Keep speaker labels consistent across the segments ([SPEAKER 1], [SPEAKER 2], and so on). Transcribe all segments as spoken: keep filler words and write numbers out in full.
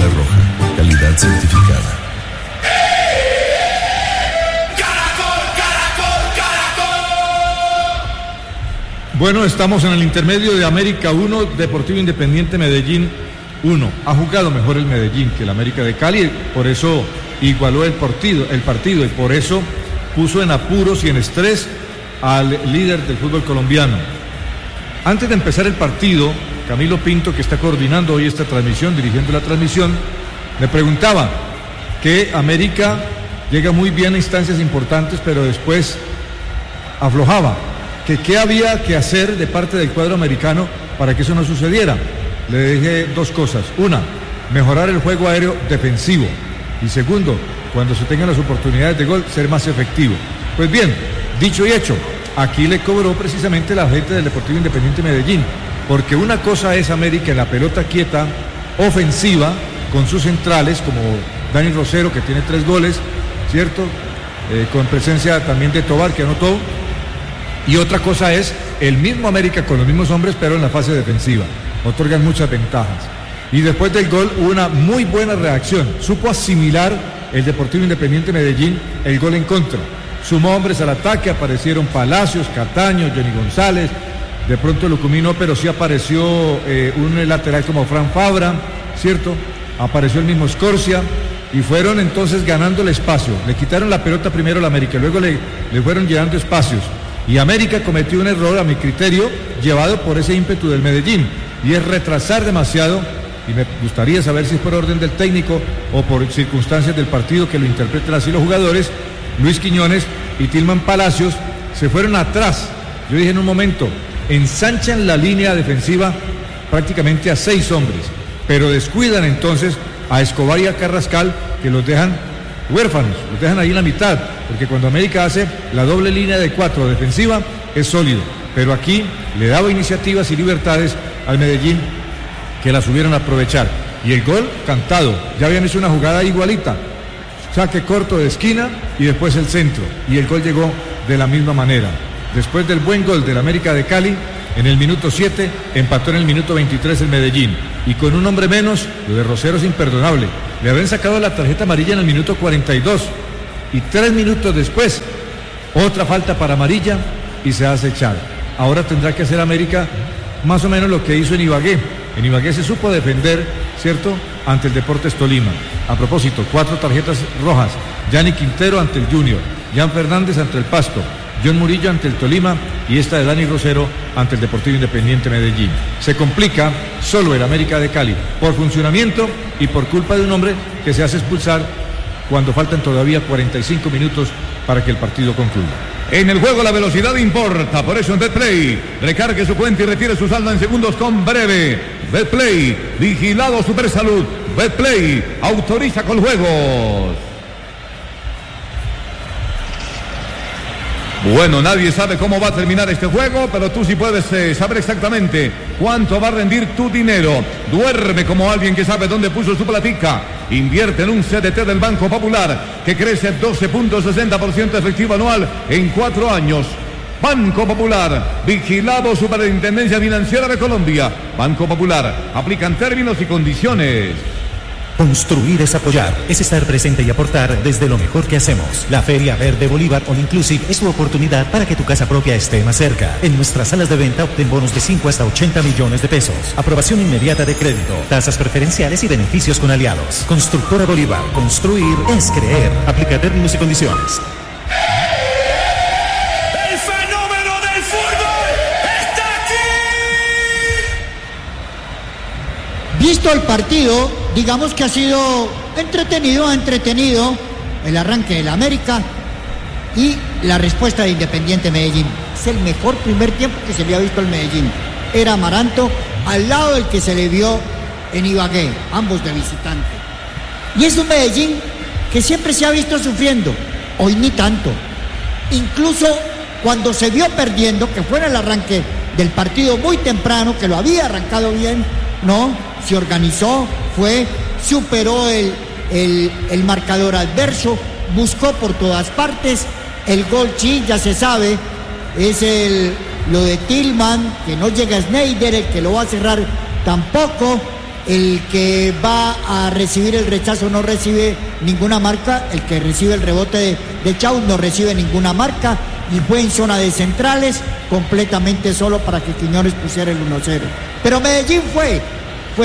[SPEAKER 1] Águila Roja, calidad certificada.
[SPEAKER 2] Bueno, estamos en el intermedio de América uno, Deportivo Independiente Medellín uno. Ha jugado mejor el Medellín que el América de Cali, por eso igualó el partido, el partido y por eso puso en apuros y en estrés al líder del fútbol colombiano. Antes de empezar el partido, Camilo Pinto, que está coordinando hoy esta transmisión, dirigiendo la transmisión, me preguntaba que América llega muy bien a instancias importantes, pero después aflojaba. Que qué había que hacer de parte del cuadro americano para que eso no sucediera. Le dije dos cosas. Una, mejorar el juego aéreo defensivo. Y segundo, cuando se tengan las oportunidades de gol, ser más efectivo. Pues bien, dicho y hecho, aquí le cobró precisamente la gente del Deportivo Independiente Medellín. Porque una cosa es América en la pelota quieta, ofensiva, con sus centrales, como Dani Rosero, que tiene tres goles, ¿cierto? Eh, con presencia también de Tobar, que anotó. Y otra cosa es el mismo América con los mismos hombres, pero en la fase defensiva. Otorgan muchas ventajas. Y después del gol hubo una muy buena reacción. Supo asimilar el Deportivo Independiente Medellín el gol en contra. Sumó hombres al ataque, aparecieron Palacios, Cataño, Johnny González. De pronto Lucumí no, pero sí apareció eh, un lateral como Fran Fabra, ¿cierto? Apareció el mismo Scorcia. Y fueron entonces ganando el espacio. Le quitaron la pelota primero al América, luego le, le fueron llenando espacios. Y América cometió un error, a mi criterio, llevado por ese ímpetu del Medellín, y es retrasar demasiado, y me gustaría saber si es por orden del técnico o por circunstancias del partido que lo interpreten así los jugadores. Luis Quiñones y Tilman Palacios se fueron atrás. Yo dije en un momento, ensanchan la línea defensiva prácticamente a seis hombres, pero descuidan entonces a Escobar y a Carrascal, que los dejan huérfanos, los dejan ahí en la mitad, porque cuando América hace la doble línea de cuatro defensiva es sólido, pero aquí le daba iniciativas y libertades al Medellín que las subieron a aprovechar, y el gol cantado. Ya habían hecho una jugada igualita, saque corto de esquina y después el centro, y el gol llegó de la misma manera. Después del buen gol del América de Cali, en el minuto siete, empató en el minuto veintitrés el Medellín, y con un hombre menos, lo de Rosero es imperdonable. Le habían sacado la tarjeta amarilla en el minuto cuarenta y dos, y tres minutos después, otra falta para amarilla, y se hace echar. Ahora tendrá que hacer América más o menos lo que hizo en Ibagué. En Ibagué se supo defender, ¿cierto?, ante el Deportes Tolima. A propósito, cuatro tarjetas rojas. Yanni Quintero ante el Junior, Jan Fernández ante el Pasto, John Murillo ante el Tolima y esta de Dani Rosero ante el Deportivo Independiente Medellín. Se complica solo el América de Cali por funcionamiento y por culpa de un hombre que se hace expulsar cuando faltan todavía cuarenta y cinco minutos para que el partido concluya.
[SPEAKER 3] En el juego la velocidad importa, por eso en Betplay recargue su cuenta y retire su saldo en segundos con Breve. Betplay, vigilado Supersalud. Betplay, autoriza con juegos. Bueno, nadie sabe cómo va a terminar este juego, pero tú sí puedes eh, saber exactamente cuánto va a rendir tu dinero. Duerme como alguien que sabe dónde puso su platica. Invierte en un C D T del Banco Popular que crece doce punto sesenta por ciento efectivo anual en cuatro años. Banco Popular, vigilado Superintendencia Financiera de Colombia. Banco Popular, aplican términos y condiciones.
[SPEAKER 4] Construir es apoyar, es estar presente y aportar desde lo mejor que hacemos. La Feria Verde Bolívar All Inclusive es tu oportunidad para que tu casa propia esté más cerca. En nuestras salas de venta obtén bonos de cinco hasta ochenta millones de pesos. Aprobación inmediata de crédito, tasas preferenciales y beneficios con aliados. Constructora Bolívar, construir es creer. Aplica términos y condiciones.
[SPEAKER 5] ¡El fenómeno del fútbol está aquí!
[SPEAKER 6] Visto el partido, digamos que ha sido entretenido, entretenido el arranque del América y la respuesta de Independiente Medellín. Es el mejor primer tiempo que se le ha visto al Medellín. Era Amaranto al lado del que se le vio en Ibagué, ambos de visitante. Y es un Medellín que siempre se ha visto sufriendo, hoy ni tanto. Incluso cuando se vio perdiendo, que fue en el arranque del partido muy temprano, que lo había arrancado bien, no, se organizó, fue, superó el, el, el marcador adverso, buscó por todas partes, el gol sí, ya se sabe, es el, lo de Tillman, que no llega Schneider, el que lo va a cerrar tampoco, el que va a recibir el rechazo no recibe ninguna marca, el que recibe el rebote de, de Chau no recibe ninguna marca, y fue en zona de centrales, completamente solo para que Quiñones pusiera el uno cero. Pero Medellín fue, fue,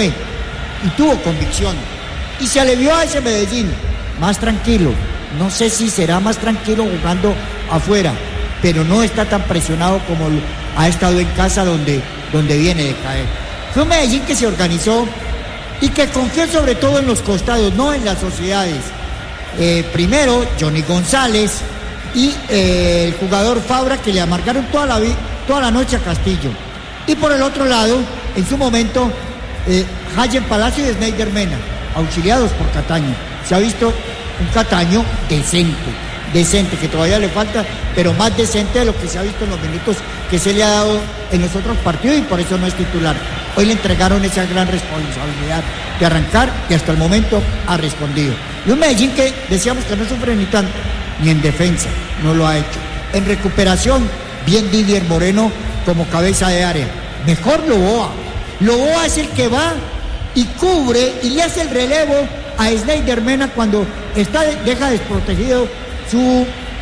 [SPEAKER 6] y tuvo convicción, y se le vio a ese Medellín más tranquilo. No sé si será más tranquilo jugando afuera, pero no está tan presionado como ha estado en casa donde, donde viene de caer. Fue un Medellín que se organizó y que confió sobre todo en los costados, no en las sociedades. Eh, primero, Johnny González y eh, el jugador Fabra, que le amargaron toda la, toda la noche a Castillo. Y por el otro lado, en su momento, eh, Hayen Palacio y Snyder Mena, auxiliados por Cataño. Se ha visto un Cataño decente, decente, que todavía le falta, pero más decente de lo que se ha visto en los minutos que se le ha dado en los otros partidos, y por eso no es titular. Hoy le entregaron esa gran responsabilidad de arrancar, y hasta el momento ha respondido. Y un Medellín que decíamos que no sufre ni tanto, ni en defensa, no lo ha hecho. En recuperación, bien Didier Moreno como cabeza de área. Mejor Loboa. Loboa es el que va y cubre y le hace el relevo a Snyder Mena cuando está, deja desprotegido su,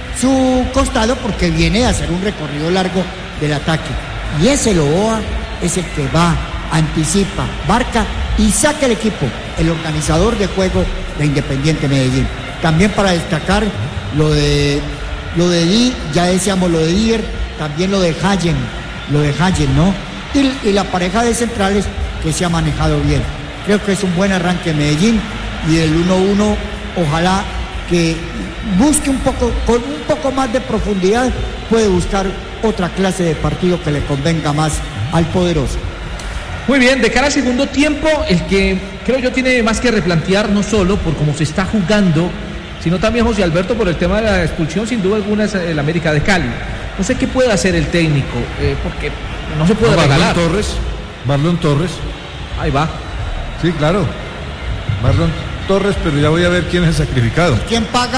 [SPEAKER 6] su costado, porque viene a hacer un recorrido largo del ataque. Y ese Loboa es el que va, anticipa, marca y saca el equipo, el organizador de juego de Independiente Medellín. También para destacar lo de lo de Di, ya decíamos lo de Dier, también lo de Hayen, lo de Hayen, ¿no? Y, y la pareja de centrales que se ha manejado bien. Creo que es un buen arranque Medellín, y el uno uno, ojalá que busque un poco, con un poco más de profundidad, puede buscar otra clase de partido que le convenga más al poderoso.
[SPEAKER 7] Muy bien, de cara al segundo tiempo, el que creo yo tiene más que replantear, no solo por cómo se está jugando, sino también José Alberto por el tema de la expulsión, sin duda alguna, es el América de Cali. No sé qué puede hacer el técnico, eh, porque no se puede
[SPEAKER 2] no,
[SPEAKER 7] regalar.
[SPEAKER 2] Marlon Torres, Marlon Torres.
[SPEAKER 7] Ahí va.
[SPEAKER 2] Sí, claro. Marlon Torres, pero ya voy a ver quién es el sacrificado.
[SPEAKER 6] ¿Quién paga?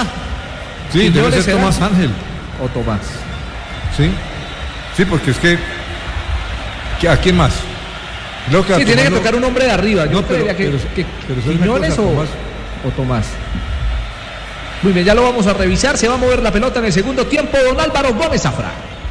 [SPEAKER 2] Sí, debe ser
[SPEAKER 7] será?
[SPEAKER 2] Tomás Ángel.
[SPEAKER 7] O Tomás.
[SPEAKER 2] Sí, sí, porque es que... ¿a quién más? Creo que
[SPEAKER 7] sí, tiene que
[SPEAKER 2] Tomás
[SPEAKER 7] tocar un hombre de arriba. Yo
[SPEAKER 2] no, pero,
[SPEAKER 7] creería que,
[SPEAKER 2] pero,
[SPEAKER 7] que
[SPEAKER 2] pero
[SPEAKER 7] Quiñones
[SPEAKER 2] cosa,
[SPEAKER 7] o
[SPEAKER 2] Tomás.
[SPEAKER 7] o Tomás. Muy bien, ya lo vamos a revisar. Se va a mover la pelota en el segundo tiempo. Don Álvaro Gómez Zafra.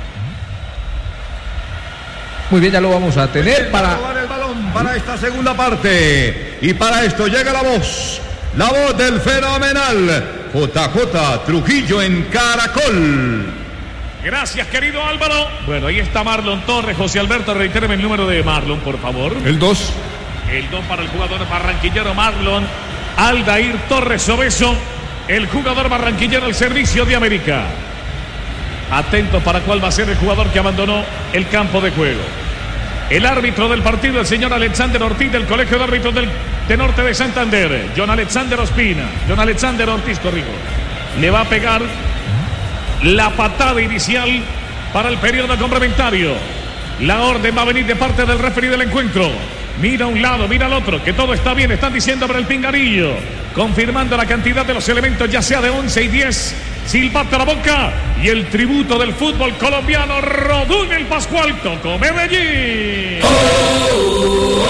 [SPEAKER 7] Muy bien, ya lo vamos a tener para...
[SPEAKER 3] el balón para esta segunda parte. Y para esto llega la voz. La voz del fenomenal J J Trujillo en Caracol.
[SPEAKER 5] Gracias, querido Álvaro. Bueno, ahí está Marlon Torres. José Alberto, reitéreme el número de Marlon, por favor.
[SPEAKER 2] El dos.
[SPEAKER 5] El dos para el jugador barranquillero Marlon Aldair Torres Obeso, el jugador barranquillero al servicio de América. Atentos para cuál va a ser el jugador que abandonó el campo de juego. El árbitro del partido, el señor Alexander Ortiz, del Colegio de Árbitros del, de Norte de Santander. John Alexander Ospina. John Alexander Ortiz, corrijo. Le va a pegar la patada inicial para el periodo complementario. La orden va a venir de parte del referee del encuentro. Mira a un lado, mira al otro, que todo está bien, están diciendo para el pingarillo, confirmando la cantidad de los elementos, ya sea de once y diez. Silbato a la boca y el tributo del fútbol colombiano. Rodún el Pascual, tocó Medellín. Oh, oh,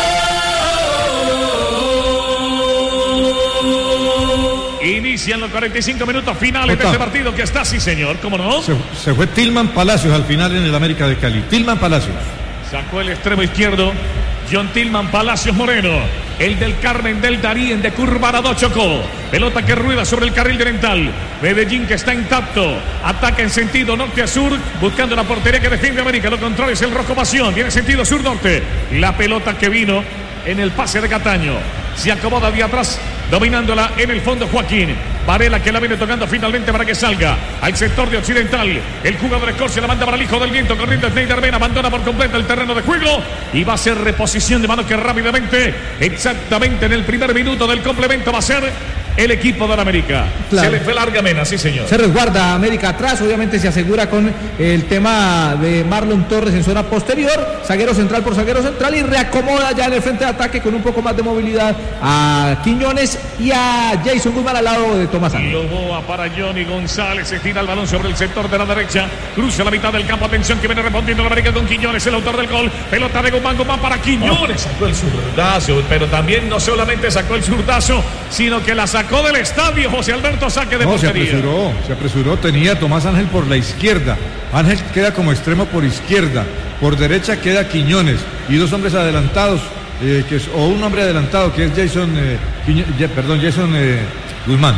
[SPEAKER 5] oh, oh. Inician los cuarenta y cinco minutos finales Jota. de este partido que está, sí señor, ¿cómo no?
[SPEAKER 2] Se, se fue Tillman Palacios al final en el América de Cali. Tillman Palacios.
[SPEAKER 5] Sacó el extremo izquierdo John Tillman Palacios Moreno, el del Carmen del Darién de Curvarado chocó. Pelota que rueda sobre el carril delantal. Medellín que está intacto. Ataca en sentido norte a sur, buscando la portería que defiende América. Lo contrario es el Rojo Pasión. Tiene sentido sur-norte. La pelota que vino en el pase de Cataño. Se acomoda de atrás, dominándola en el fondo Joaquín. Varela que la viene tocando finalmente para que salga al sector de occidental. El jugador Escorcia la manda para el hijo del viento. Corriendo Snyder Mena, abandona por completo el terreno de juego. Y va a ser reposición de mano que rápidamente, exactamente en el primer minuto del complemento, va a ser el equipo de la América.
[SPEAKER 7] Claro.
[SPEAKER 5] Se le fue larga Mena, sí señor.
[SPEAKER 7] Se resguarda América atrás, obviamente se asegura con el tema de Marlon Torres en zona posterior, zaguero central por zaguero central y reacomoda ya en el frente de ataque con un poco más de movilidad a Quiñones y a Jason Guzmán al lado de Tomás Ángel.
[SPEAKER 5] Loboa para Johnny González, se tira el balón sobre el sector de la derecha, cruza la mitad del campo, atención que viene respondiendo la América con Quiñones, el autor del gol, pelota de Guzmán, Guzmán para Quiñones, sacó el zurdazo, pero también no solamente sacó el zurdazo, sino que la sacó del estadio José Alberto, saque de
[SPEAKER 2] No, se
[SPEAKER 5] portería.
[SPEAKER 2] apresuró, se apresuró, tenía Tomás Ángel por la izquierda, Ángel queda como extremo por izquierda, por derecha queda Quiñones y dos hombres adelantados, eh, que es, o un hombre adelantado que es Jason, eh, Quiño, ya, perdón, Jason eh, Guzmán.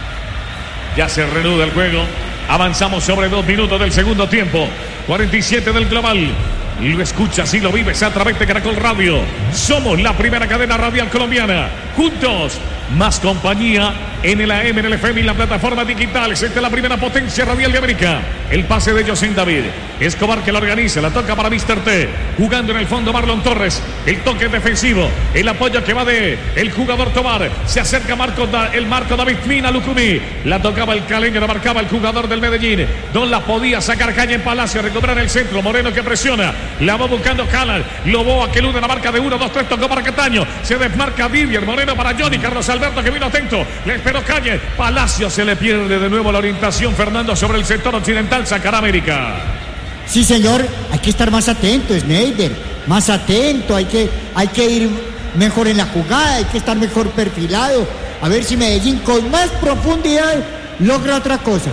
[SPEAKER 5] Ya se reanuda el juego. Avanzamos sobre dos minutos del segundo tiempo. cuarenta y siete del global. Y lo escuchas y lo vives a través de Caracol Radio. Somos la primera cadena radial colombiana. Juntos, más compañía en el A M, en el F M y en la plataforma digital. Esta es la primera potencia radial de América. El pase de José David. Escobar que la organiza. La toca para mister T. Jugando en el fondo Marlon Torres. El toque defensivo. El apoyo que va de el jugador Tobar. Se acerca Marco, el Marco David Mina Lucumí. La tocaba el caleño. La marcaba el jugador del Medellín. No la podía sacar Calle en Palacio. Recobrar el centro. Moreno que presiona. La va buscando Calan. Loboa que elude la marca de uno, dos, tres. Tocó para Cataño. Se desmarca Vivier. Moreno para Johnny. Carlos Alberto que vino atento. Le esperó Calle. Palacio se le pierde de nuevo la orientación. Fernando sobre el sector occidental. Sacará América.
[SPEAKER 6] Sí, señor, hay que estar más atento, Schneider, más atento, hay que, hay que ir mejor en la jugada, hay que estar mejor perfilado, a ver si Medellín con más profundidad logra otra cosa.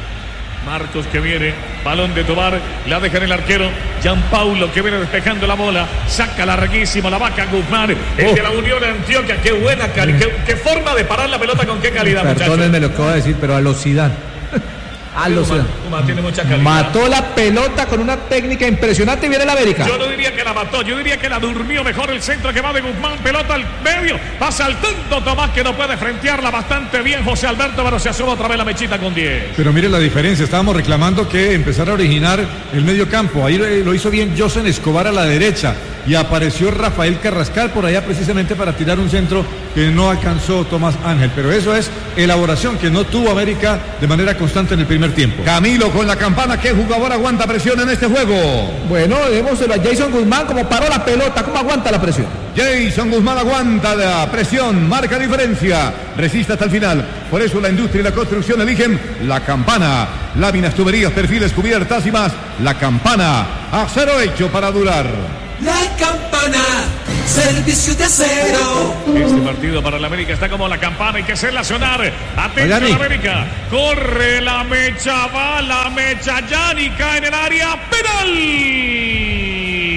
[SPEAKER 5] Marcos que viene, balón de Tobar, la deja en el arquero, Gianpaulo que viene despejando la bola, saca larguísimo la vaca Guzmán, el oh. de la Unión de Antioquia, qué buena, qué, qué forma de parar la pelota, con qué calidad, muchachos.
[SPEAKER 7] Perdónenme lo que voy a decir, pero a los Zidane. A los Zidane.
[SPEAKER 5] Tiene mucha calidad.
[SPEAKER 7] Mató la pelota con una técnica impresionante y viene el América.
[SPEAKER 5] Yo no diría que la mató, yo diría que la durmió mejor el centro que va de Guzmán, pelota al medio, pasa al tanto Tomás que no puede frentearla bastante bien José Alberto, pero se asoma otra vez la mechita con diez.
[SPEAKER 2] Pero mire la diferencia, estábamos reclamando que empezara a originar el medio campo, ahí lo hizo bien Josen Escobar a la derecha y apareció Rafael Carrascal por allá precisamente para tirar un centro que no alcanzó Tomás Ángel, pero eso es elaboración que no tuvo América de manera constante en el primer tiempo.
[SPEAKER 3] Camilo con la campana, ¿qué jugador aguanta presión en este juego?
[SPEAKER 7] Bueno, démoselo a Jason Guzmán, como paró la pelota, ¿cómo aguanta la presión?
[SPEAKER 3] Jason Guzmán aguanta la presión, marca diferencia, resiste hasta el final. Por eso la industria y la construcción eligen la campana. Láminas, tuberías, perfiles, cubiertas y más. La campana, acero hecho para durar.
[SPEAKER 8] La campana, servicio de acero.
[SPEAKER 5] Este partido para la América está como la campana, hay que hacerla sonar. Atento a la América. Corre la mecha, va la mecha. Yanni cae en el área. Penal.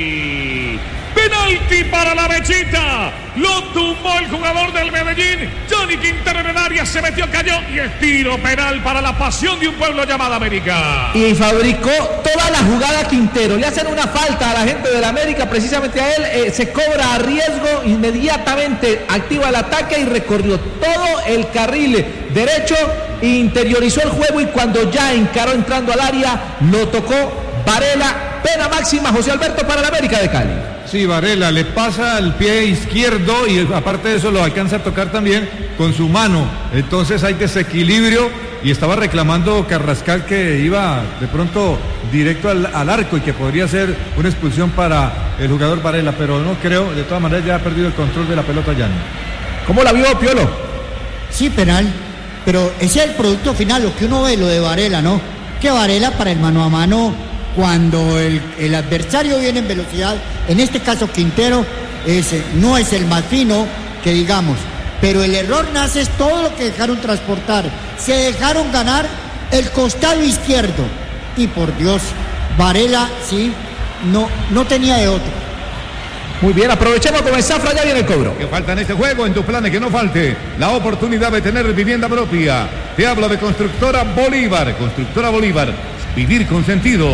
[SPEAKER 5] Penalti para la mechita. Lo tumbó el jugador del Medellín. Johnny Quintero en el área, se metió, cayó. Y es tiro penal para la pasión de un pueblo llamado América.
[SPEAKER 7] Y fabricó toda la jugada Quintero. Le hacen una falta a la gente de la América, precisamente a él. Eh, se cobra a riesgo, inmediatamente activa el ataque y recorrió todo el carril derecho. Interiorizó el juego y cuando ya encaró entrando al área, lo tocó Varela. Pena máxima, José Alberto, para la América de Cali.
[SPEAKER 2] Sí, Varela le pasa al pie izquierdo y aparte de eso lo alcanza a tocar también con su mano. Entonces hay desequilibrio y estaba reclamando Carrascal que iba de pronto directo al, al arco y que podría ser una expulsión para el jugador Varela, pero no creo, de todas maneras ya ha perdido el control de la pelota Yanni.
[SPEAKER 7] ¿Cómo la vio, Piolo?
[SPEAKER 6] Sí, penal, pero ese es el producto final, lo que uno ve, lo de Varela, ¿no? Que Varela para el mano a mano, cuando el, el adversario viene en velocidad, en este caso Quintero, es, no es el más fino que digamos, pero el error nace es todo lo que dejaron transportar, se dejaron ganar el costado izquierdo y por Dios, Varela sí, no, no tenía de otro.
[SPEAKER 7] Muy bien, aprovechemos con el Zafra, ya viene el cobro.
[SPEAKER 3] Que falta en este juego, en tus planes que no falte la oportunidad de tener vivienda propia. Te hablo de Constructora Bolívar, Constructora Bolívar, vivir con sentido.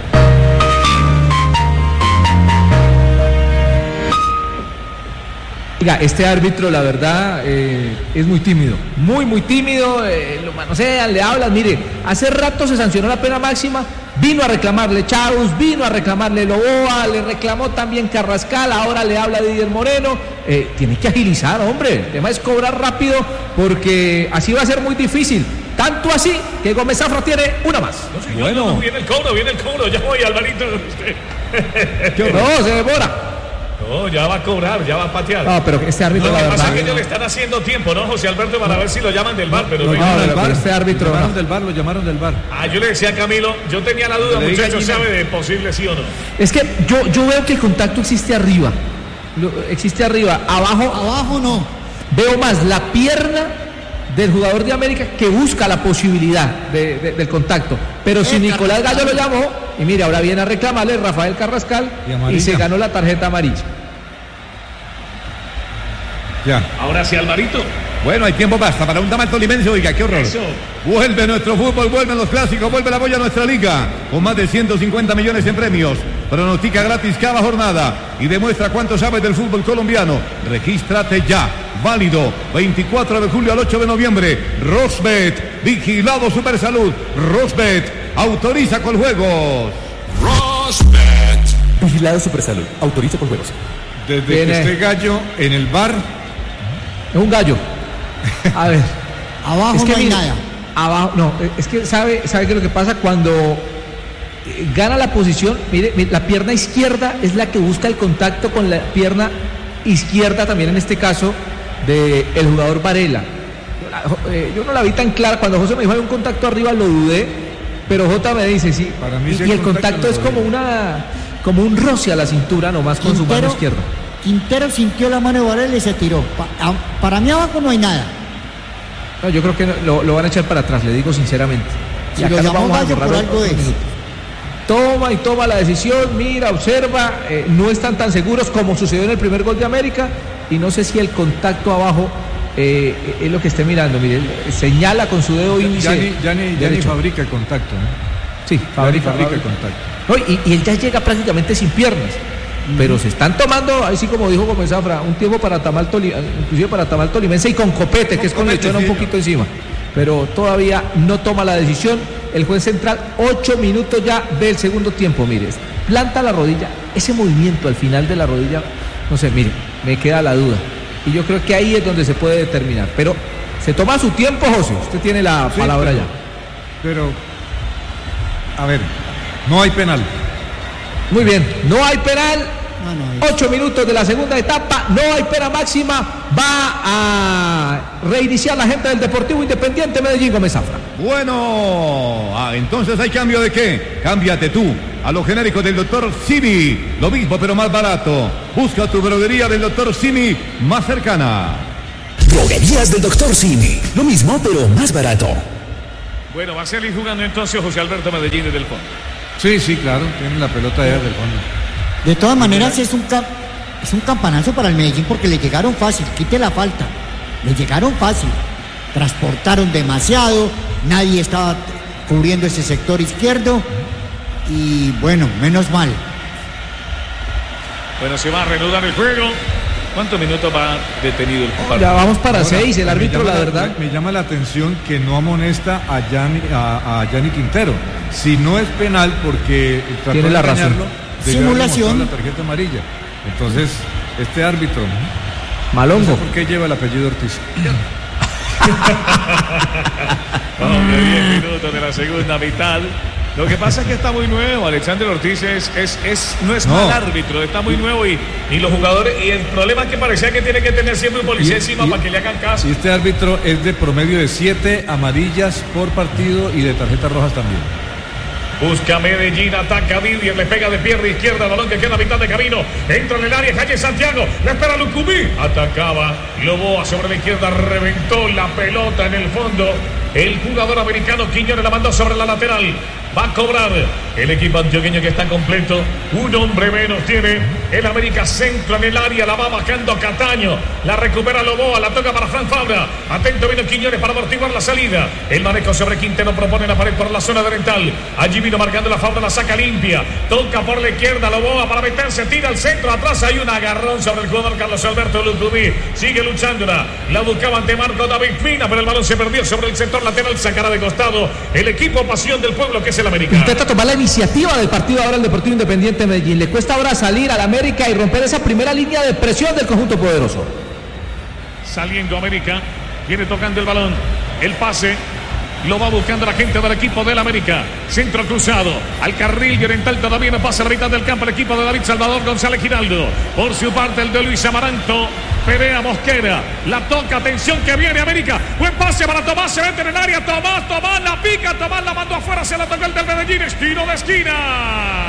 [SPEAKER 7] Oiga, este árbitro, la verdad, eh, es muy tímido, muy, muy tímido, eh, lo manosean, le hablan. Mire, hace rato se sancionó la pena máxima Vino a reclamarle Chaus, vino a reclamarle Loboa, le reclamó también Carrascal, ahora le habla Didier Moreno. Eh, tiene que agilizar, hombre. El tema es cobrar rápido porque así va a ser muy difícil. Tanto así que Gómez Zafra tiene una más.
[SPEAKER 5] No, señor, bueno. No, no, viene el cobro, viene el cobro. Ya voy, Alvarito.
[SPEAKER 7] No, se demora.
[SPEAKER 5] No, ya va a cobrar, ya va a patear.
[SPEAKER 7] No, pero este árbitro,
[SPEAKER 5] no,
[SPEAKER 7] la
[SPEAKER 5] lo que
[SPEAKER 7] verdad.
[SPEAKER 5] pasa es que ellos le están haciendo tiempo, ¿no, José Alberto? Para ver si lo llaman del bar, pero
[SPEAKER 2] no,
[SPEAKER 5] no,
[SPEAKER 2] no, del bar,
[SPEAKER 7] este árbitro.
[SPEAKER 2] Lo llamaron
[SPEAKER 7] no.
[SPEAKER 2] del bar, lo llamaron del bar.
[SPEAKER 5] Ah, yo le decía a Camilo, yo tenía la duda, muchachos, ¿sabe de posible sí o no?
[SPEAKER 7] Es que yo, yo veo que el contacto existe arriba. Lo, existe arriba. Abajo.
[SPEAKER 6] Abajo no.
[SPEAKER 7] Veo más la pierna del jugador de América que busca la posibilidad de, de, del contacto. Pero eh, si Nicolás Gallo lo llamó, y mire, ahora viene a reclamarle Rafael Carrascal y, y se ganó la tarjeta amarilla.
[SPEAKER 2] Ya.
[SPEAKER 5] Ahora sí, Alvarito.
[SPEAKER 3] Bueno, hay tiempo basta para un tamal tolimense. Oiga, qué horror. Eso. Vuelve nuestro fútbol, vuelven los clásicos, vuelve la boya a nuestra liga. Con más de ciento cincuenta millones en premios. Pronostica gratis cada jornada y demuestra cuánto sabes del fútbol colombiano. Regístrate ya. Válido veinticuatro de julio al ocho de noviembre. Rosbet, vigilado Supersalud. Rosbet, autoriza con juegos.
[SPEAKER 1] Rosbet,
[SPEAKER 4] vigilado Supersalud, autoriza con juegos.
[SPEAKER 2] Desde Viene. que esté Gallo en el bar.
[SPEAKER 7] Es un gallo. A ver.
[SPEAKER 6] Abajo
[SPEAKER 7] es que
[SPEAKER 6] no hay
[SPEAKER 7] mira,
[SPEAKER 6] nada.
[SPEAKER 7] Abajo, no, es que sabe, sabe que lo que pasa cuando gana la posición, mire, la pierna izquierda es la que busca el contacto con la pierna izquierda también en este caso del jugador Varela. Yo, la, eh, yo no la vi tan clara, cuando José me dijo hay un contacto arriba lo dudé, pero Jota me dice sí.
[SPEAKER 2] Para mí
[SPEAKER 7] y,
[SPEAKER 2] sí
[SPEAKER 7] y el contacto, contacto es como una como un roce a la cintura nomás con Quintero, su mano izquierda.
[SPEAKER 6] Quintero sintió la mano de Varela y se tiró. Pa, a, para mí abajo no hay nada.
[SPEAKER 7] No, yo creo que no, lo, lo van a echar para atrás, le digo sinceramente.
[SPEAKER 6] Y si acá lo vamos a borrar por algo es.
[SPEAKER 7] Toma y toma la decisión, mira, observa, eh, no están tan seguros como sucedió en el primer gol de América y no sé si el contacto abajo eh, es lo que esté mirando, mire, señala con su dedo índice.
[SPEAKER 2] Ya ni, ya ni, ya ni fabrica el contacto, ¿no?
[SPEAKER 7] Sí, fabrica,
[SPEAKER 2] fabrica el contacto.
[SPEAKER 7] No, y, y él ya llega prácticamente sin piernas. Pero se están tomando, así como dijo Gómez Zafra, un tiempo para tamal toli, inclusive para tamal tolimense y con copete, que es con lechona un poquito encima. Pero todavía no toma la decisión. El juez central, ocho minutos ya del segundo tiempo, mire, planta la rodilla, ese movimiento al final de la rodilla, no sé, mire, me queda la duda. Y yo creo que ahí es donde se puede determinar. Pero se toma su tiempo, José, usted tiene la sí, palabra
[SPEAKER 2] pero,
[SPEAKER 7] ya.
[SPEAKER 2] Pero, a ver, no hay penal.
[SPEAKER 7] Muy bien, no hay penal.
[SPEAKER 6] No, no,
[SPEAKER 7] Ocho minutos de la segunda etapa, no hay pena máxima. Va a reiniciar la gente del Deportivo Independiente Medellín, Gómez Zafra.
[SPEAKER 3] Bueno, ah, entonces hay cambio de qué? Cámbiate tú a lo genérico del doctor Simi. Lo mismo pero más barato. Busca tu droguería del doctor Simi más cercana.
[SPEAKER 1] Droguerías del doctor Simi. Lo mismo pero más barato.
[SPEAKER 5] Bueno, va a salir jugando entonces José Alberto Medellín desde el fondo.
[SPEAKER 2] Sí, sí, claro, tienen la pelota allá del fondo.
[SPEAKER 6] De todas maneras es un, cap, es un campanazo para el Medellín porque le llegaron fácil, quite la falta, le llegaron fácil, transportaron demasiado, nadie estaba cubriendo ese sector izquierdo y bueno, menos mal.
[SPEAKER 5] Bueno, se va a reanudar el juego. ¿Cuántos minutos va detenido el partido?
[SPEAKER 7] Ya vamos para Ahora, seis, el árbitro la
[SPEAKER 2] la,
[SPEAKER 7] verdad.
[SPEAKER 2] Me, me llama la atención que no amonesta a Gianni, a, a Gianni Quintero. Si no es penal porque trató
[SPEAKER 7] tiene
[SPEAKER 2] de
[SPEAKER 7] la razón.
[SPEAKER 6] Simulación.
[SPEAKER 2] La tarjeta amarilla. Entonces, este árbitro.
[SPEAKER 7] Malongo.
[SPEAKER 2] No sé por qué lleva el apellido Ortiz.
[SPEAKER 5] Hombre, diez minutos de la segunda mitad. Lo que pasa es que está muy nuevo. Alexander Ortiz es, es, es, no es no. mal árbitro, está muy nuevo y, y los jugadores. Y el problema es que parecía que tiene que tener siempre un policía y, encima y, para que le hagan caso.
[SPEAKER 2] Y este árbitro es de promedio de siete amarillas por partido y de tarjetas rojas también.
[SPEAKER 5] Busca Medellín, ataca Didier, le pega de pierna izquierda, balón que queda a mitad de camino, entra en el área, Calle Santiago, le espera Lucumí, atacaba, Loboa sobre la izquierda, reventó la pelota en el fondo, el jugador americano Quiñones la mandó sobre la lateral, va a cobrar el equipo antioqueño que está completo, un hombre menos tiene el América, centro en el área, la va bajando Cataño, la recupera Loboa, la toca para Fran Fabra, atento vino Quiñones para amortiguar la salida, el manejo sobre Quintero propone la pared por la zona oriental, allí vino marcando la Fabra, la saca limpia, toca por la izquierda Loboa para meterse, tira al centro, atrás hay un agarrón sobre el jugador Carlos Alberto Lucumí, sigue luchándola, la buscaba ante Marco David Pina, pero el balón se perdió sobre el sector lateral, sacará de costado el equipo Pasión del Pueblo que se el América.
[SPEAKER 7] Intenta tomar la iniciativa del partido ahora el Deportivo Independiente Medellín. Le cuesta ahora salir al América y romper esa primera línea de presión del conjunto poderoso.
[SPEAKER 5] Saliendo América, viene tocando el balón, el pase. Lo va buscando la gente del equipo del América. Centro cruzado al carril y oriental. Todavía no pasa a la mitad del campo el equipo de David Salvador González Giraldo. Por su parte el de Luis Amaranto. Perea Mosquera. La toca. Atención que viene América. Buen pase para Tomás. Se mete en el área. Tomás, Tomás la pica. Tomás la mandó afuera. Se la tocó el del Medellín. Estilo de esquina.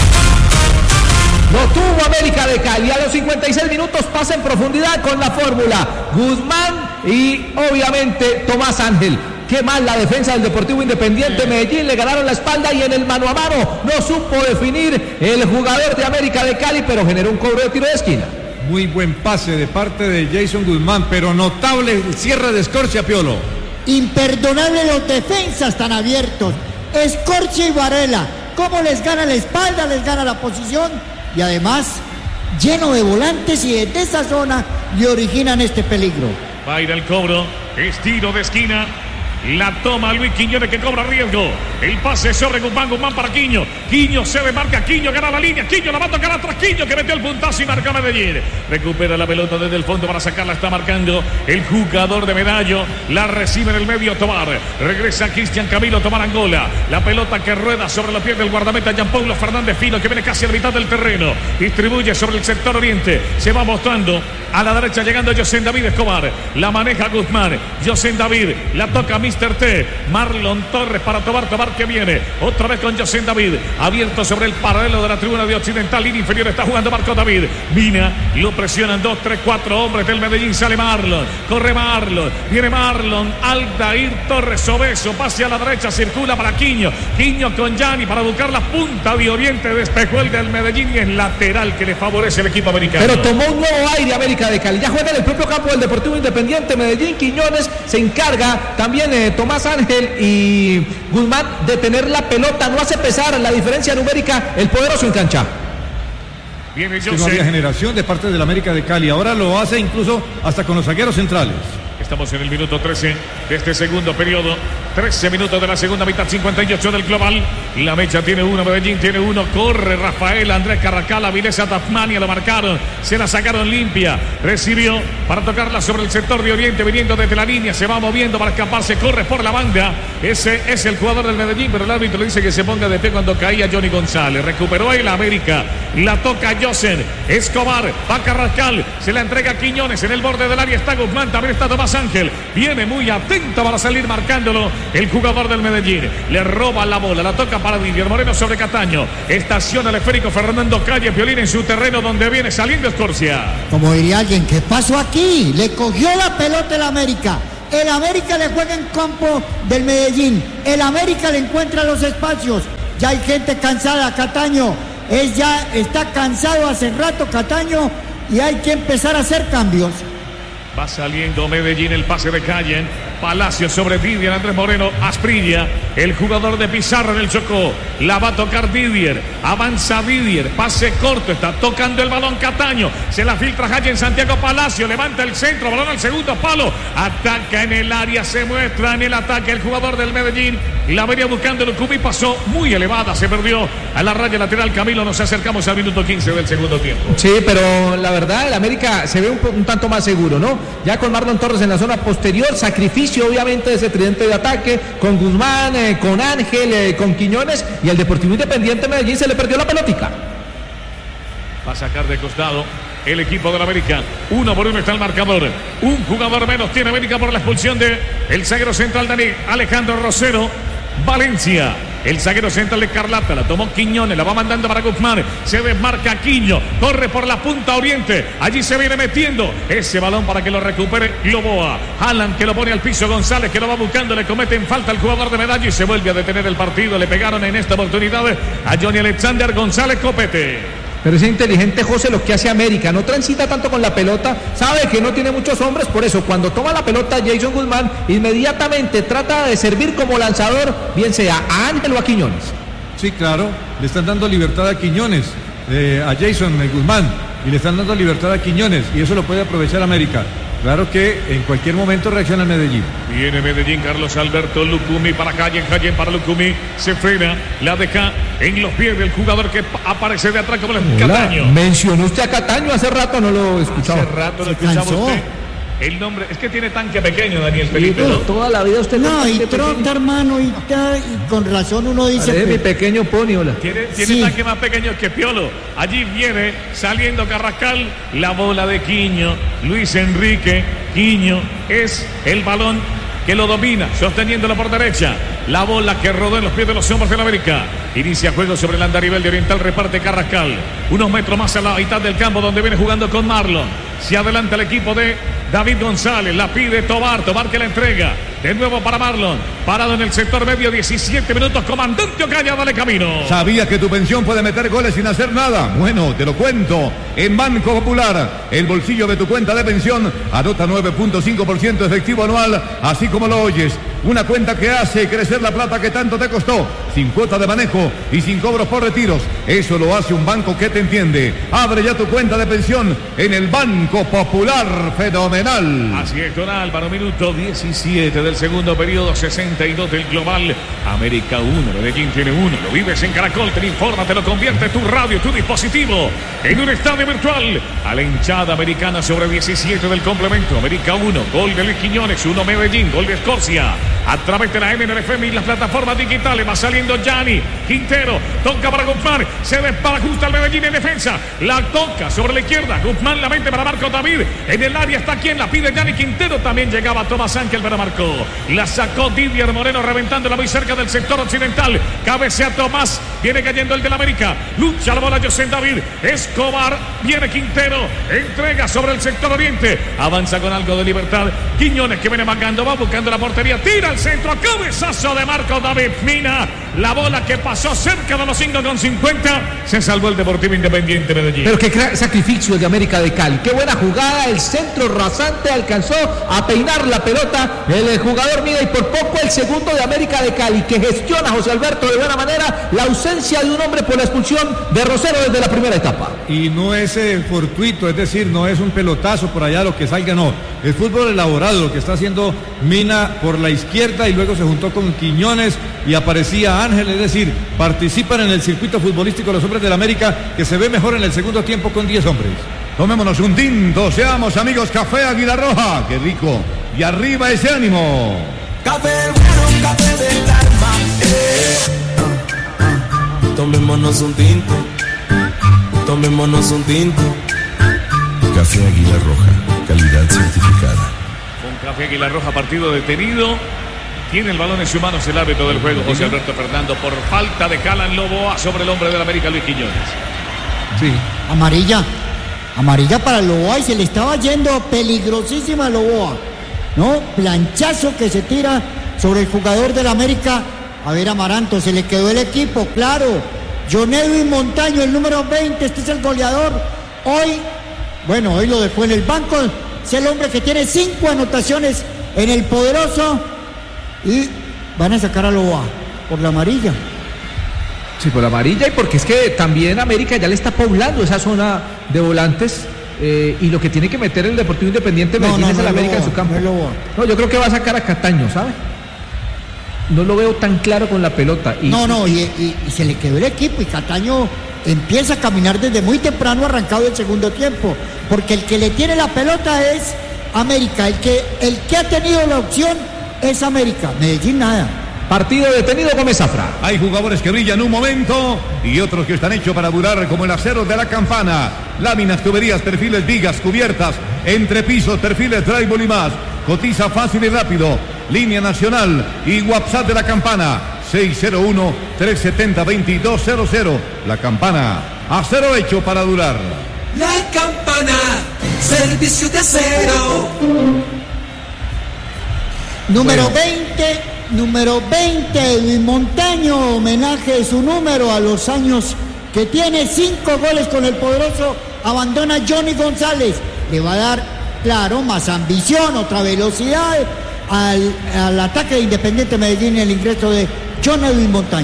[SPEAKER 7] Lo tuvo América de Cali. A los cincuenta y seis minutos pasa en profundidad con la fórmula. Guzmán y obviamente Tomás Ángel. Qué mal la defensa del Deportivo Independiente Medellín, le ganaron la espalda y en el mano a mano no supo definir el jugador de América de Cali, pero generó un cobro de tiro de esquina.
[SPEAKER 2] Muy buen pase de parte de Jason Guzmán, pero notable el cierre de Escorcia, Piolo.
[SPEAKER 6] Imperdonable los defensas tan abiertos. Escorcia y Varela, cómo les gana la espalda, les gana la posición y además lleno de volantes y desde esa zona le originan este peligro.
[SPEAKER 5] Va a ir el cobro, es tiro de esquina. La toma Luis Quiñones que cobra riesgo. El pase sobre Guzmán, Guzmán para Quiño. Quiño se demarca, Quiño gana la línea. Quiño la va a tocar atrás, Quiño que metió el puntazo y marca Medellín. Recupera la pelota desde el fondo para sacarla, está marcando el jugador de Medallo. La recibe en el medio Tobar. Regresa Cristian Camilo Tobar Angola. La pelota que rueda sobre los pies del guardameta Jean Paulo Fernández Fino que viene casi a la mitad del terreno. Distribuye sobre el sector oriente. Se va mostrando a la derecha llegando José David Escobar. La maneja Guzmán. José David la toca mister T. Marlon Torres para Tobar. Tobar que viene otra vez con José David. Abierto sobre el paralelo de la tribuna de Occidental. Línea inferior está jugando Marco David. Mina, lo presionan dos, tres, cuatro hombres del Medellín. Sale Marlon. Corre Marlon. Viene Marlon. Aldair Torres Obeso. Pase a la derecha. Circula para Quiño. Quiño con Gianni para buscar la punta de oriente. Despejó el del Medellín y es lateral que le favorece el equipo americano.
[SPEAKER 7] Pero tomó un nuevo aire América de Cali. Ya juega en el propio campo del Deportivo Independiente Medellín. Quiñones se encarga también eh, Tomás Ángel y Guzmán de tener la pelota. No hace pesar la diferencia numérica el poderoso en cancha.
[SPEAKER 5] Viene
[SPEAKER 2] que no había generación de parte del América de Cali. Ahora lo hace incluso hasta con los zagueros centrales.
[SPEAKER 5] Estamos en el minuto trece de este segundo periodo. trece minutos de la segunda mitad, cincuenta y ocho del global. La Mecha tiene uno, Medellín tiene uno. Corre Rafael, Andrés Carracal, Avilés Tasmania, lo marcaron. Se la sacaron limpia. Recibió para tocarla sobre el sector de oriente, viniendo desde la línea. Se va moviendo para escaparse, corre por la banda. Ese es el jugador del Medellín, pero el árbitro le dice que se ponga de pie cuando caía Johnny González. Recuperó el América. La toca Josen. Escobar, va Carrascal. Se la entrega a Quiñones. En el borde del área está Guzmán. También está Tomás Ángel. Viene muy atento para salir marcándolo el jugador del Medellín. Le roba la bola. La toca para Didier Moreno sobre Cataño. Estaciona el esférico Fernando Calle Piolín en su terreno donde viene saliendo Escorcia.
[SPEAKER 6] Como diría alguien, ¿qué pasó aquí? Le cogió la pelota el América. El América le juega en campo del Medellín. El América le encuentra los espacios. Ya hay gente cansada, Cataño. Es ya está cansado hace rato Cataño y hay que empezar a hacer cambios.
[SPEAKER 5] Va saliendo Medellín, el pase de Calle. Palacio sobre Didier, Andrés Moreno, Asprilla, el jugador de Pizarro en el Chocó. La va a tocar Didier. Avanza Didier. Pase corto. Está tocando el balón Cataño. Se la filtra Calle en Santiago Palacio. Levanta el centro. Balón al segundo palo. Ataca en el área. Se muestra en el ataque el jugador del Medellín. La venía buscando el Cubí. Pasó muy elevada. Se perdió a la raya lateral. Camilo, nos acercamos al minuto quince del segundo tiempo.
[SPEAKER 7] Sí, pero la verdad, el América se ve un, un tanto más seguro, ¿no? Ya con Marlon Torres en la zona posterior. Sacrificio obviamente de ese tridente de ataque con Guzmán, eh, con Ángel, eh, con Quiñones y el Deportivo Independiente Medellín se le perdió la pelotica.
[SPEAKER 5] Va a sacar de costado el equipo de la América. Uno por uno está el marcador. Un jugador menos tiene América por la expulsión de el zaguero central Dani Alejandro Rosero Valencia. El zaguero central de Carlata, la tomó Quiñones, la va mandando para Guzmán, se desmarca Quiño, corre por la punta oriente, allí se viene metiendo ese balón para que lo recupere Loboa. Alan que lo pone al piso, González que lo va buscando, le cometen falta al jugador de Medallo y se vuelve a detener el partido. Le pegaron en esta oportunidad a Johnny Alexander González Copete.
[SPEAKER 7] Pero es inteligente José lo que hace América, no transita tanto con la pelota, sabe que no tiene muchos hombres, por eso cuando toma la pelota Jason Guzmán inmediatamente trata de servir como lanzador, bien sea a Ángel o a Quiñones.
[SPEAKER 2] Sí, claro, le están dando libertad a Quiñones, eh, a Jason Guzmán, y le están dando libertad a Quiñones, y eso lo puede aprovechar América. Claro que en cualquier momento reacciona el Medellín.
[SPEAKER 5] Viene Medellín, Carlos Alberto Lucumí para Calle, Calle para Lucumí. Se frena, la deja en los pies del jugador que aparece de atrás como el Cataño.
[SPEAKER 7] Mencionó usted a Cataño, hace rato no lo escuchaba.
[SPEAKER 5] Hace rato lo escuchamos usted. El nombre, es que tiene tanque pequeño, Daniel Felipe,
[SPEAKER 7] ¿no? Toda la vida usted
[SPEAKER 6] no, y trota, hermano, y, ta, y con razón uno dice.
[SPEAKER 7] Es mi pequeño pony, hola.
[SPEAKER 5] Tiene, tiene sí. tanque más pequeño que Piolo. Allí viene saliendo Carrascal, la bola de Quiño, Luis Enrique Quiño es el balón que lo domina, sosteniéndolo por derecha. La bola que rodó en los pies de los hombres de la América. Inicia juego sobre el andarivel de Oriental, reparte Carrascal. Unos metros más a la mitad del campo donde viene jugando con Marlon. Se adelanta el equipo de David González, la pide Tobar, Tobar que la entrega. De nuevo para Marlon, parado en el sector medio, diecisiete minutos, comandante Ocaña, dale camino.
[SPEAKER 3] ¿Sabías que tu pensión puede meter goles sin hacer nada? Bueno, te lo cuento. En Banco Popular, el bolsillo de tu cuenta de pensión anota nueve punto cinco por ciento efectivo anual, así como lo oyes. Una cuenta que hace crecer la plata que tanto te costó, sin cuota de manejo y sin cobros por retiros. Eso lo hace un banco que te entiende. Abre ya tu cuenta de pensión en el Banco Popular. Fenomenal.
[SPEAKER 5] Así es, don Álvaro, minuto diecisiete del segundo periodo, sesenta y dos del global. América uno, Medellín tiene uno. Lo vives en Caracol, te informa, te lo convierte tu radio, tu dispositivo en un estadio virtual. A la hinchada americana sobre diecisiete del complemento. América uno, gol de Luis Quiñones, uno Medellín, gol de Escorcia. A través de la N N F M y las plataformas digitales va saliendo Gianni Quintero, toca para Guzmán, se desparajusta el Medellín en defensa, la toca sobre la izquierda, Guzmán la mete para Marco David, en el área está quien la pide, Gianni Quintero, también llegaba Tomás Ángel para Marco, la sacó Didier Moreno reventándola muy cerca del sector occidental, cabecea Tomás, viene cayendo el del América, lucha la bola José David, Escobar, viene Quintero, entrega sobre el sector oriente, avanza con algo de libertad, Quiñones que viene mangando, va buscando la portería, tira al centro, cabezazo de Marco David Mina, la bola que pasó cerca de los cinco con cincuenta, se salvó el Deportivo Independiente Medellín.
[SPEAKER 7] Pero qué sacrificio de América de Cali, qué buena jugada, el centro rasante alcanzó a peinar la pelota, el jugador Mina y por poco el segundo de América de Cali, que gestiona José Alberto de buena manera la ausencia de un hombre por la expulsión de Rosero desde la primera etapa.
[SPEAKER 2] Y no es eh, fortuito, es decir, no es un pelotazo por allá lo que salga, no, es fútbol elaborado lo que está haciendo Mina por la izquierda y luego se juntó con Quiñones y aparecía Ángel, es decir, participan en el circuito futbolístico los hombres del América, que se ve mejor en el segundo tiempo con diez hombres.
[SPEAKER 3] Tomémonos un tinto, seamos amigos, Café Águila Roja, qué rico, y arriba ese ánimo.
[SPEAKER 8] Café bueno, café del alma, eh. Tomémonos un tinto, tomémonos un tinto.
[SPEAKER 1] Café Águila Roja, calidad certificada.
[SPEAKER 5] Con Café Águila Roja, partido detenido. Tiene el balón en sus manos el árbitro del juego, José Alberto Fernando, por falta de Calan Loboa sobre el hombre del América, Luis Quiñones.
[SPEAKER 6] Sí. Amarilla. Amarilla para Loboa y se le estaba yendo peligrosísima Loboa. ¿No? Planchazo que se tira sobre el jugador del América. A ver, Amaranto, se le quedó el equipo, claro. John Edwin Montaño, el número veinte, este es el goleador. Hoy, bueno, hoy lo dejó en el banco. Es el hombre que tiene cinco anotaciones en el poderoso. Y van a sacar a Loboa por la amarilla.
[SPEAKER 7] Sí, por la amarilla y porque es que también América ya le está poblando esa zona de volantes eh, y lo que tiene que meter el Deportivo Independiente Medellín no, no, es el no América Loboa, en su campo. No, no, yo creo que va a sacar a Cataño, ¿sabe? No lo veo tan claro con la pelota.
[SPEAKER 6] Y, no, no, y, y, y se le quedó el equipo y Cataño empieza a caminar desde muy temprano, arrancado el segundo tiempo, porque el que le tiene la pelota es América, el que, el que ha tenido la opción es América, Medellín nada.
[SPEAKER 7] Partido detenido, Gómez Zafra.
[SPEAKER 3] Hay jugadores que brillan un momento y otros que están hechos para durar, como el acero de la campana. Láminas, tuberías, perfiles, vigas, cubiertas, entrepisos, perfiles, drywall y más. Cotiza fácil y rápido. Línea nacional y WhatsApp de la campana. seis cero uno, tres siete cero, dos dos cero cero. La campana, acero hecho para durar.
[SPEAKER 8] La campana, servicio de acero.
[SPEAKER 6] Número bueno. veinte, número veinte, Luis Montaño, homenaje de su número a los años que tiene, cinco goles con el poderoso, abandona Johnny González, le va a dar, claro, más ambición, otra velocidad al, al ataque de Independiente Medellín, el ingreso de Johnny Luis Montaño.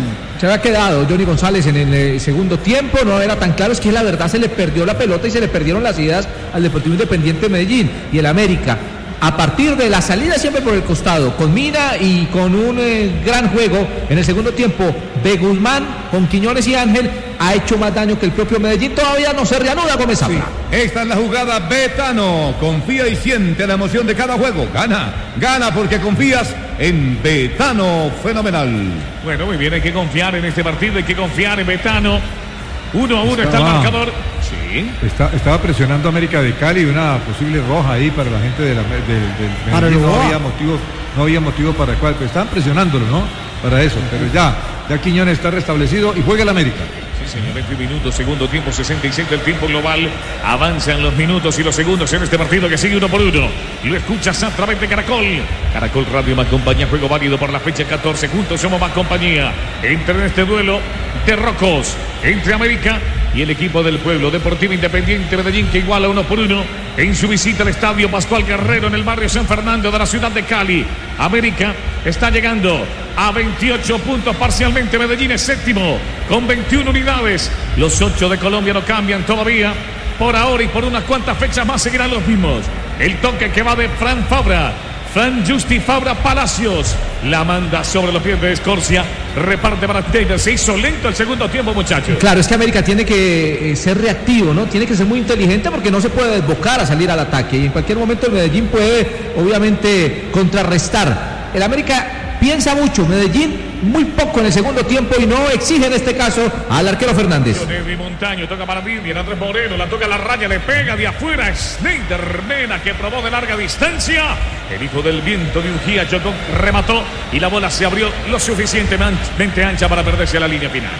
[SPEAKER 7] Se había quedado Johnny González en el eh, segundo tiempo, no era tan claro, es que la verdad se le perdió la pelota y se le perdieron las ideas al Deportivo Independiente Medellín y el América. A partir de la salida siempre por el costado, con Mina y con un eh, gran juego en el segundo tiempo de Guzmán, con Quiñones y Ángel, ha hecho más daño que el propio Medellín. Todavía no se reanuda Gómez Zafra.
[SPEAKER 3] Sí. Esta es la jugada Betano. Confía y siente la emoción de cada juego. Gana, gana porque confías en Betano. Fenomenal.
[SPEAKER 5] Bueno, muy bien, hay que confiar en este partido, hay que confiar en Betano. Uno a uno está el marcador. Sí.
[SPEAKER 2] Está, estaba presionando a América de Cali, una posible roja ahí para la gente de la, del, del
[SPEAKER 6] Para
[SPEAKER 2] Medellín.
[SPEAKER 6] el
[SPEAKER 2] No
[SPEAKER 6] Boa.
[SPEAKER 2] había motivo, no había motivo para el cual, pero estaban presionándolo, ¿no? Para eso, pero ya, ya Quiñones está restablecido y juega el América.
[SPEAKER 5] Sí, señor, veinte minutos, segundo tiempo, sesenta y seis del tiempo global. Avanzan los minutos y los segundos en este partido que sigue uno por uno. Lo escuchas a través de Caracol. Caracol Radio más compañía, juego válido por la fecha catorce. Juntos somos más compañía. Entra en este duelo de rocos entre América y el equipo del pueblo, Deportivo Independiente Medellín, que iguala uno por uno en su visita al estadio Pascual Guerrero en el barrio San Fernando de la ciudad de Cali. América está llegando a veintiocho puntos parcialmente. Medellín es séptimo con veintiuna unidades. Los ocho de Colombia no cambian todavía. Por ahora y por unas cuantas fechas más seguirán los mismos. El toque que va de Fran Fabra. Fran Justi Fabra Palacios la manda sobre los pies de Escorcia, reparte para Taylor. Se hizo lento el segundo tiempo, muchachos.
[SPEAKER 7] Claro, es que América tiene que eh, ser reactivo, ¿no? Tiene que ser muy inteligente porque no se puede desbocar a salir al ataque y en cualquier momento el Medellín puede obviamente contrarrestar. El América piensa mucho, Medellín muy poco en el segundo tiempo y no exige en este caso al arquero Fernández.
[SPEAKER 5] David Montaño toca para Vivian, Andrés Moreno, la toca a la raya, le pega de afuera. Schneider Mena, que probó de larga distancia. El hijo del viento de Ujía chocó, remató y la bola se abrió lo suficientemente ancha para perderse a la línea final.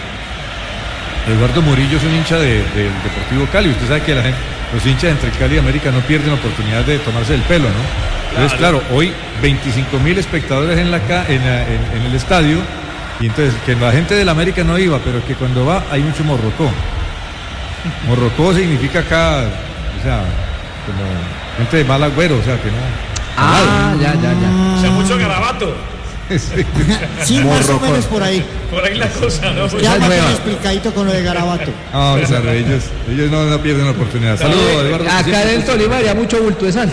[SPEAKER 2] Eduardo Murillo es un hincha de, del Deportivo Cali. Usted sabe que la gente, los hinchas entre Cali y América no pierden oportunidad de tomarse el pelo, ¿no? Entonces, claro, hoy veinticinco mil espectadores en, la, en, en, en el estadio. Y entonces, que la gente del América no iba, pero que cuando va hay mucho morrocó. Morrocó significa acá, o sea, como gente de mal agüero, o sea, que no.
[SPEAKER 7] Ah, ya, ya, ya.
[SPEAKER 5] O sea, mucho garabato.
[SPEAKER 2] Sí,
[SPEAKER 6] Sí, más o menos por ahí.
[SPEAKER 5] Por ahí la cosa, ¿no?
[SPEAKER 6] Ya me han explicadito con lo de Garabato.
[SPEAKER 2] Ah, o sea, ellos, ellos no, no pierden la oportunidad. Saludos, Eduardo.
[SPEAKER 7] Acá en el Tolima había mucho bulto de sal.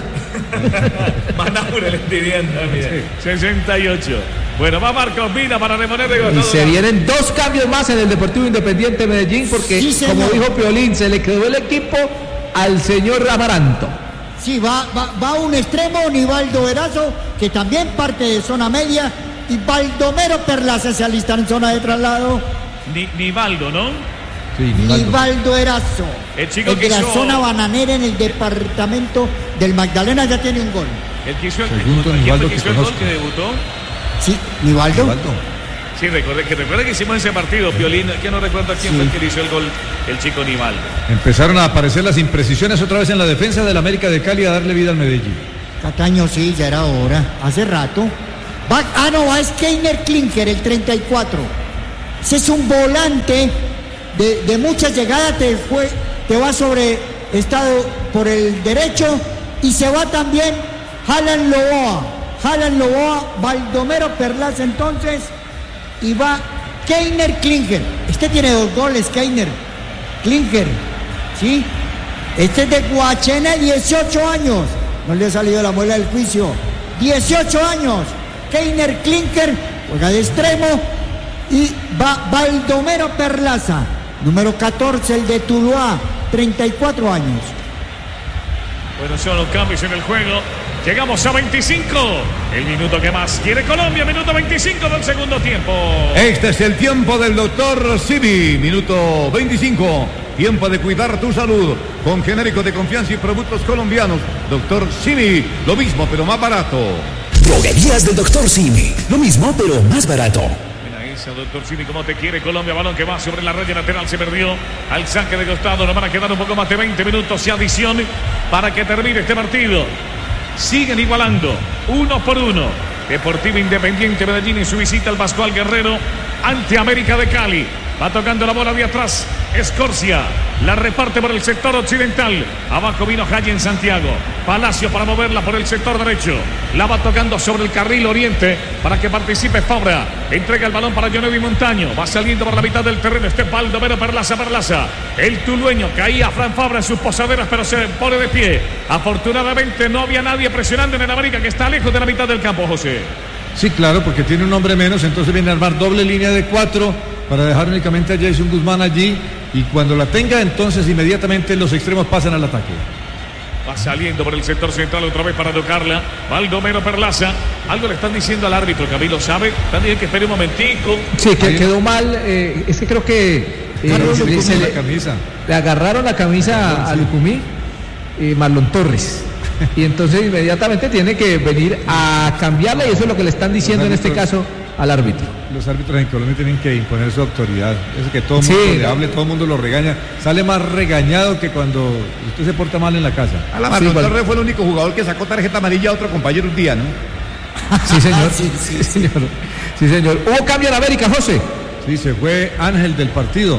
[SPEAKER 5] Mandaure le pidiendo, mire. sesenta y ocho. Bueno, va Marcos Mina para reponer de
[SPEAKER 7] Y se vienen dos cambios más en el Deportivo Independiente Medellín porque,
[SPEAKER 6] Sí,
[SPEAKER 7] como
[SPEAKER 6] señor.
[SPEAKER 7] dijo Piolín, se le quedó el equipo al señor Amaranto.
[SPEAKER 6] Sí, va, va, va un extremo, Nivaldo Erazo, que también parte de zona media, y Baldomero Perlaza se alistan en zona de traslado.
[SPEAKER 5] Ni, Nivaldo, ¿no?
[SPEAKER 2] Sí, Nivaldo.
[SPEAKER 6] Nivaldo Erazo,
[SPEAKER 5] El chico
[SPEAKER 6] el
[SPEAKER 5] que
[SPEAKER 6] de la
[SPEAKER 5] hizo-
[SPEAKER 6] zona bananera en el departamento del Magdalena, ya tiene un gol.
[SPEAKER 5] El que hizo el,
[SPEAKER 2] Segundo
[SPEAKER 5] ¿quién fue
[SPEAKER 2] Nivaldo
[SPEAKER 5] que
[SPEAKER 2] que
[SPEAKER 5] hizo el gol
[SPEAKER 2] conozco.
[SPEAKER 5] que debutó?
[SPEAKER 6] Sí, Nivaldo.
[SPEAKER 2] Nivaldo.
[SPEAKER 5] Sí, recuerde que recuerda que hicimos ese partido, Piolín, que no recuerdo quién fue el que le hizo el gol, el chico Nivaldo.
[SPEAKER 2] Empezaron a aparecer las imprecisiones otra vez en la defensa del América de Cali a darle vida al Medellín.
[SPEAKER 6] Cataño, sí, ya era hora, hace rato. Va, ah, no, va Skeiner Klinker, el treinta y cuatro. Ese es un volante de, de muchas llegadas, te, fue, te va sobre estado por el derecho y se va también Jalan Loboa. Jalan Loboa, Baldomero Perlaza entonces y va Keiner Klinker. Este tiene dos goles, Keiner Klinker, ¿sí? Este es de Guachena, dieciocho años. No le ha salido la muela del juicio. dieciocho años. Keiner Klinker juega de extremo y va Baldomero Perlaza, número catorce, el de Tuluá, treinta y cuatro años.
[SPEAKER 5] Bueno, son los cambios en el juego. Llegamos a veinticinco. El minuto que más quiere Colombia, minuto veinticinco del segundo tiempo.
[SPEAKER 3] Este es el tiempo del doctor Simi, minuto veinticinco. Tiempo de cuidar tu salud con genérico de confianza y productos colombianos. doctor Simi, lo mismo pero más barato.
[SPEAKER 1] Droguerías del doctor Simi. Lo mismo, pero más barato.
[SPEAKER 5] Mira esa, doctor Cini, como te quiere Colombia. Balón que va sobre la raya lateral, se perdió al saque de costado. Nos van a quedar un poco más de veinte minutos y adición para que termine este partido. Siguen igualando, uno por uno. Deportivo Independiente Medellín en su visita al Pascual Guerrero ante América de Cali. Va tocando la bola de atrás. Escorcia la reparte por el sector occidental. Abajo vino Haye en Santiago. Palacio para moverla por el sector derecho. La va tocando sobre el carril oriente para que participe Fabra. Entrega el balón para Jonevi Montaño. Va saliendo por la mitad del terreno. Este Baldomero Perlaza, Perlaza. El tulueño caía Fran Fabra en sus posaderas, pero se pone de pie. Afortunadamente no había nadie presionando en el América, que está lejos de la mitad del campo, José.
[SPEAKER 2] Sí, claro, porque tiene un hombre menos, entonces viene a armar doble línea de cuatro para dejar únicamente a Jason Guzmán allí, y cuando la tenga, entonces inmediatamente los extremos pasan al ataque.
[SPEAKER 5] Va saliendo por el sector central otra vez para tocarla. Baldomero Perlaza. Algo le están diciendo al árbitro, Camilo, ¿sabe? Están diciendo que espere un momentico.
[SPEAKER 7] Sí, que quedó mal. Eh, es que creo que eh,
[SPEAKER 2] Carlos
[SPEAKER 7] se,
[SPEAKER 2] Lucumí,
[SPEAKER 7] se le,
[SPEAKER 2] la camisa.
[SPEAKER 7] le agarraron la camisa a Lucumí, eh, Marlon Torres. Y entonces inmediatamente tiene que venir a cambiarla, y eso es lo que le están diciendo en este caso al árbitro.
[SPEAKER 2] Los árbitros en Colombia tienen que imponer su autoridad. Es que todo el mundo
[SPEAKER 7] Sí,
[SPEAKER 2] le
[SPEAKER 7] no.
[SPEAKER 2] hable, todo el mundo lo regaña. Sale más regañado que cuando usted se porta mal en la casa.
[SPEAKER 3] A la Marlon
[SPEAKER 7] Sí, bueno.
[SPEAKER 3] Torres fue el único jugador que sacó tarjeta amarilla a otro compañero un día, ¿no?
[SPEAKER 7] Sí, señor. sí, sí, señor. Sí, señor. Hubo cambio en América, José.
[SPEAKER 2] Sí, se fue Ángel del partido.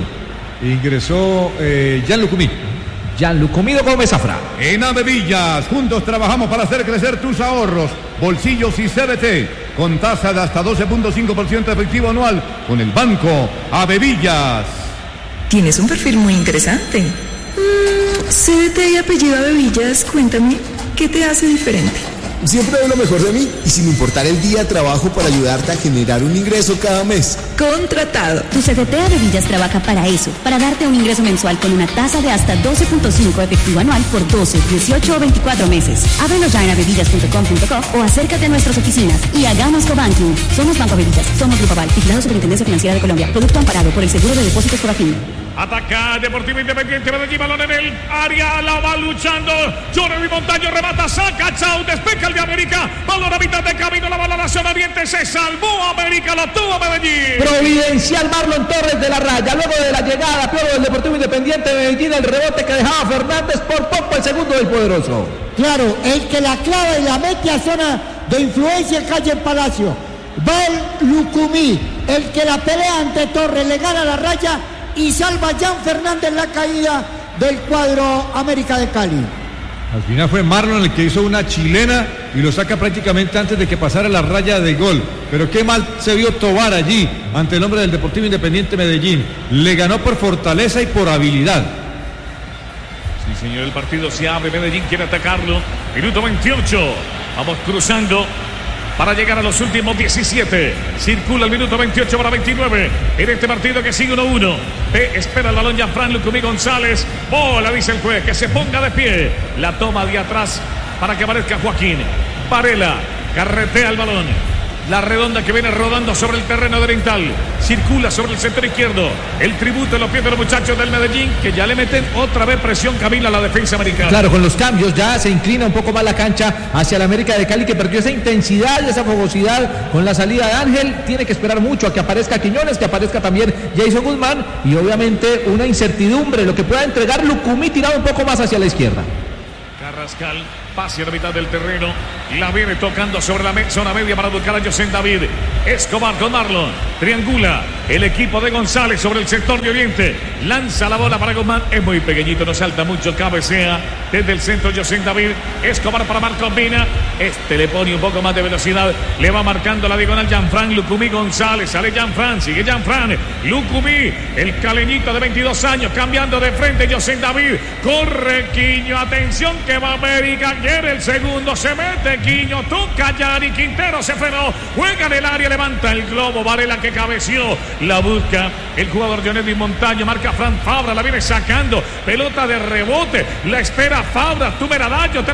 [SPEAKER 2] Ingresó eh, Jan Lucumí.
[SPEAKER 7] Gianlucomido Gómez Zafra.
[SPEAKER 3] En Avevillas, juntos trabajamos para hacer crecer tus ahorros, bolsillos y C B T, con tasa de hasta doce punto cinco por ciento efectivo anual, con el banco Avevillas.
[SPEAKER 9] Tienes un perfil muy interesante. Mm, C B T y apellido Avevillas, cuéntame, ¿qué te hace diferente?
[SPEAKER 1] Siempre doy lo mejor de mí y sin importar el día trabajo para ayudarte a generar un ingreso cada mes.
[SPEAKER 9] Contratado.
[SPEAKER 10] Tu C D T Avevillas trabaja para eso, para darte un ingreso mensual con una tasa de hasta doce punto cinco efectivo anual por doce, dieciocho o veinticuatro meses. Ábrelo ya en avevillas punto com punto co o acércate a nuestras oficinas y hagamos cobanking. Somos Banco Avevillas, somos Grupo Aval, vigilado Superintendencia Financiera de Colombia. Producto amparado por el Seguro de Depósitos Corafin.
[SPEAKER 5] Ataca Deportivo Independiente Medellín, balón en el área, la va luchando. Jonevi Montaño remata, saca, chao, despeja el de América. Balón a mitad de camino, la bola a la zona oriente, se salvó América, lo tuvo Medellín.
[SPEAKER 7] Providencial Marlon Torres de la raya. Luego de la llegada, Piolo del Deportivo Independiente de Medellín, el rebote que dejaba Fernández, por poco el segundo del poderoso.
[SPEAKER 6] Claro, el que la clava y la mete a zona de influencia calle en Palacio. Va el Lucumí, el que la pelea ante Torres, le gana la raya y salva a Jan Fernández la caída del cuadro América de Cali.
[SPEAKER 2] Al final fue Marlon el que hizo una chilena y lo saca prácticamente antes de que pasara la raya de gol. Pero qué mal se vio Tobar allí ante el hombre del Deportivo Independiente Medellín. Le ganó por fortaleza y por habilidad.
[SPEAKER 5] Sí, señor, el partido se abre, Medellín quiere atacarlo. Minuto veintiocho, vamos cruzando para llegar a los últimos diecisiete. Circula el minuto veintiocho para veintinueve en este partido que sigue uno uno. P espera el balón ya Fran Lucumí González. Bola, dice el juez, que se ponga de pie. La toma de atrás para que aparezca Joaquín Varela. Carretea el balón. La redonda que viene rodando sobre el terreno oriental. Circula sobre el sector izquierdo. El tributo en los pies de los muchachos del Medellín, que ya le meten otra vez presión, Camila, a la defensa americana.
[SPEAKER 7] Claro, con los cambios ya se inclina un poco más la cancha hacia la América de Cali, que perdió esa intensidad y esa fogosidad con la salida de Ángel. Tiene que esperar mucho a que aparezca Quiñones, que aparezca también Jason Guzmán, y obviamente una incertidumbre, lo que pueda entregar Lucumí tirado un poco más hacia la izquierda.
[SPEAKER 5] Carrascal, pase a la mitad del terreno, la viene tocando sobre la me zona media para buscar a José David. Escobar con Marlon, triangula el equipo de González sobre el sector de Oriente, lanza la bola para Guzmán, es muy pequeñito, no salta mucho, cabecea desde el centro José David. Escobar para Marcos Vina, este le pone un poco más de velocidad, le va marcando la diagonal Jean-Fran Lucumí González, sale Jean-Fran, sigue Jean-Fran, Lucumí, el caleñito de veintidós años, cambiando de frente José David, corre Quiño, atención que va América, quiere el segundo, se mete Quiño, toca Yari, Quintero se frenó, juega en el área, levanta el globo, Varela que cabeció, la busca el jugador Jonevi Montaño, marca Fran Fabra, la viene sacando, pelota de rebote, la espera Fabra, tú me la das, yo te